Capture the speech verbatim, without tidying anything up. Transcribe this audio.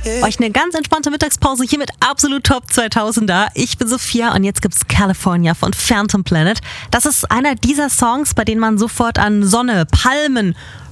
Euch eine ganz entspannte Mittagspause hier mit absolut Top zweitausender. Ich bin Sophia und jetzt gibt's California von Phantom Planet. Das ist einer dieser Songs, bei denen man sofort an Sonne, Palmen,